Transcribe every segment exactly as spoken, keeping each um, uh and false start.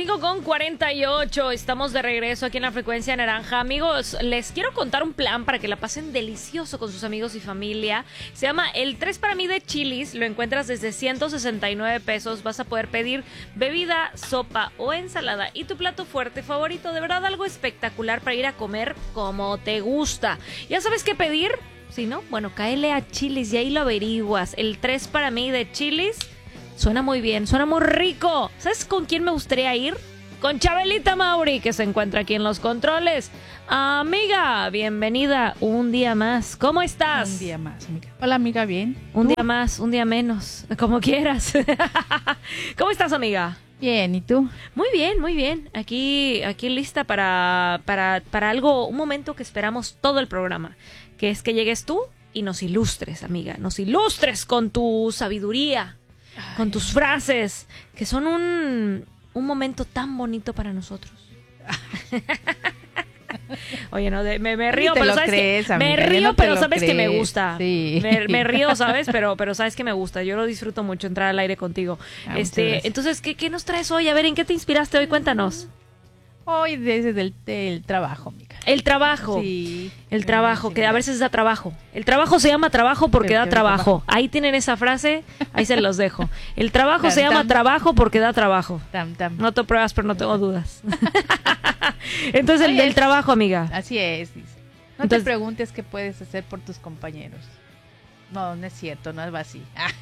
cinco con cuarenta y ocho, estamos de regreso aquí en la Frecuencia Naranja. Amigos, les quiero contar un plan para que la pasen delicioso con sus amigos y familia. Se llama el tres para mí de Chili's, lo encuentras desde ciento sesenta y nueve pesos. Vas a poder pedir bebida, sopa o ensalada y tu plato fuerte favorito. De verdad, algo espectacular para ir a comer como te gusta. ¿Ya sabes qué pedir? Si no, bueno, cáele a Chili's y ahí lo averiguas. El tres para mí de Chili's suena muy bien, suena muy rico. ¿Sabes con quién me gustaría ir? Con Chabelita Mauri, que se encuentra aquí en los controles. Amiga, bienvenida un día más. ¿Cómo estás? Un día más, amiga. Hola, amiga, bien. Un ¿Tú? día más, un día menos, como quieras. ¿Cómo estás, amiga? Bien, ¿y tú? Muy bien, muy bien. Aquí, aquí lista para, para, para algo, un momento que esperamos todo el programa, que es que llegues tú y nos ilustres, amiga. Nos ilustres con tu sabiduría, Ay. con tus frases, que son un, un momento tan bonito para nosotros. Oye, no, de, me, me río, pero sabes crees, que amiga, me río, no pero lo sabes crees. que me gusta. Sí. Me, me río, sabes, pero, pero sabes que me gusta. Yo lo disfruto mucho entrar al aire contigo. Ah, este, entonces, ¿qué, ¿qué nos traes hoy? A ver, ¿en qué te inspiraste hoy? Cuéntanos. Hoy desde el, el trabajo, amiga. El trabajo. Sí. El trabajo, que a veces da trabajo. El trabajo se llama trabajo porque Pero da da trabajo. trabajo. Ahí tienen esa frase, ahí se los dejo. El trabajo Tam, se llama tam. trabajo porque da trabajo. Tam, tam. No te pruebas, pero no tengo dudas. Entonces, el Oye, del trabajo, amiga. Así es, dice. No Entonces- te preguntes qué puedes hacer por tus compañeros. No, no es cierto, no es así.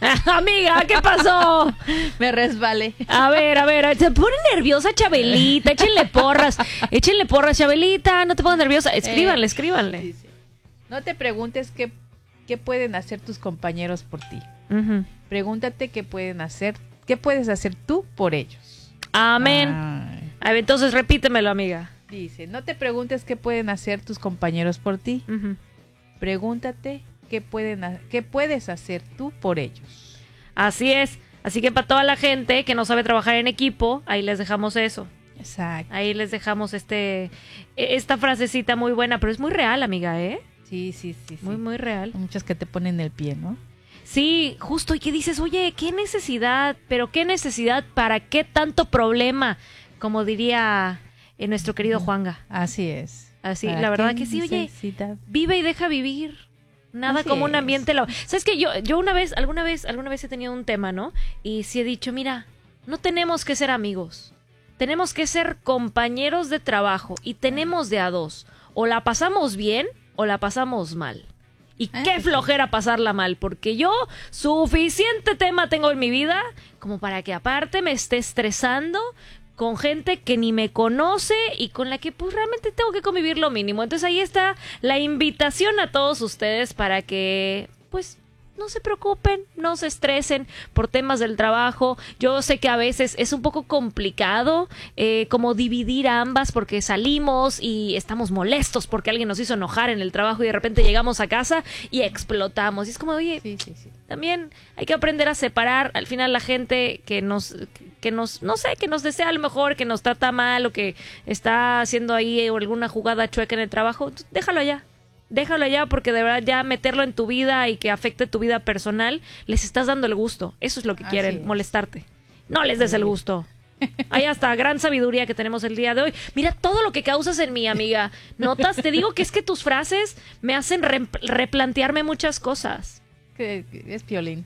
Amiga, ¿qué pasó? Me resbalé. A ver, a ver, se pone nerviosa Chabelita, échenle porras, échenle porras, Chabelita, no te pongas nerviosa, escríbanle, Eh, escríbanle. Dice, no te preguntes qué, qué pueden hacer tus compañeros por ti. Ujú. Pregúntate qué pueden hacer, qué puedes hacer tú por ellos. Amén. Ay. A ver, entonces repítemelo, amiga. Dice, no te preguntes qué pueden hacer tus compañeros por ti. Ujú. Pregúntate qué pueden ha- qué puedes hacer tú por ellos. Así es, así que para toda la gente que no sabe trabajar en equipo, ahí les dejamos eso. Exacto. Ahí les dejamos este esta frasecita muy buena, pero es muy real, amiga, ¿eh? Sí, sí, sí, sí. Muy, muy real. Hay muchas que te ponen el pie, ¿no? Sí, justo, y que dices, oye, ¿qué necesidad? ¿Pero qué necesidad? ¿Para qué tanto problema? Como diría eh, nuestro querido Juanga. Así es. Así, ¿Para la verdad qué que sí, oye, necesidad? vive y deja vivir. Nada Así como un es. ambiente... la- ¿Sabes qué? Yo, yo una vez, alguna vez, alguna vez he tenido un tema, ¿no? Y sí he dicho, mira, no tenemos que ser amigos. Tenemos que ser compañeros de trabajo y tenemos de a dos. O la pasamos bien o la pasamos mal. Y Ah, qué pues sí. flojera pasarla mal, porque yo suficiente tema tengo en mi vida como para que aparte me esté estresando con gente que ni me conoce y con la que pues realmente tengo que convivir lo mínimo. Entonces ahí está la invitación a todos ustedes para que pues no se preocupen, no se estresen por temas del trabajo. Yo sé que a veces es un poco complicado eh, como dividir a ambas porque salimos y estamos molestos porque alguien nos hizo enojar en el trabajo y de repente llegamos a casa y explotamos. Y es como, oye, Sí, sí, sí. también hay que aprender a separar al final la gente que nos, que nos, no sé, que nos desea lo mejor, que nos trata mal o que está haciendo ahí alguna jugada chueca en el trabajo. Déjalo allá. Déjalo allá porque de verdad ya meterlo en tu vida y que afecte tu vida personal, les estás dando el gusto. Eso es lo que Así quieren, es. molestarte. No les des el gusto. Ahí está, gran sabiduría que tenemos el día de hoy. Mira todo lo que causas en mí, amiga. ¿Notas? Te digo que es que tus frases me hacen re- replantearme muchas cosas. Que- que es Piolín.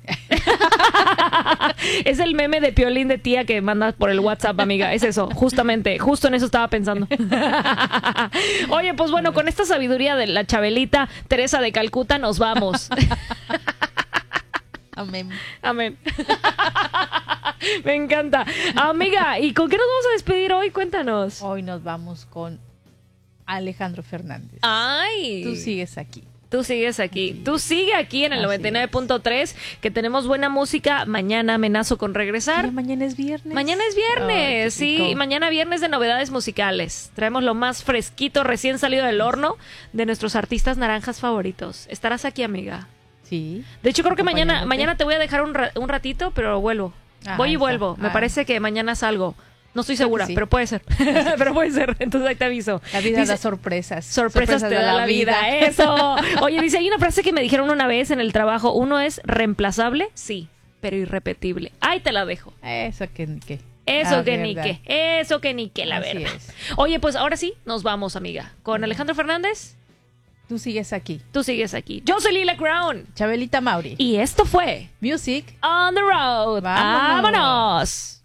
Es el meme de Piolín de tía que mandas por el WhatsApp, amiga. Es eso, justamente, justo en eso estaba pensando. Oye, pues bueno, con esta sabiduría de la Chabelita Teresa de Calcuta nos vamos. Amén. Amén. Me encanta. Amiga, ¿y con qué nos vamos a despedir hoy? Cuéntanos. Hoy nos vamos con Alejandro Fernández. Ay. Tú sigues aquí. Tú sigues aquí. Así Tú es. sigue aquí en el Así noventa y nueve punto tres, que tenemos buena música. Mañana amenazo con regresar. Ya mañana es viernes. Mañana es Ay, viernes, qué sí, rico. mañana viernes de novedades musicales. Traemos lo más fresquito, recién salido del horno de nuestros artistas naranjas favoritos. Estarás aquí, amiga. Sí. De hecho, creo que mañana Acompañándote. mañana te voy a dejar un, ra- un ratito, pero vuelvo. Ah, Voy y está. vuelvo. Me Ah. parece que mañana salgo. No estoy Creo que segura, sí. pero puede ser. pero puede ser. Entonces ahí te aviso. La vida Dice- da sorpresas. Sorpresas, te da la vida. Eso. Oye, dice, hay una frase que me dijeron una vez en el trabajo. Uno es reemplazable, sí, pero irrepetible. Ahí te la dejo. Eso que, que Eso La que verdad. ni qué, eso que ni qué, la Así verdad. es. Oye, pues ahora sí, nos vamos, amiga. Con Alejandro Fernández, Tú sigues aquí. tú sigues aquí. Yo soy Lila Crown. Chabelita Mauri. Y esto fue Music. On the Road. Vámonos. ¡Vámonos!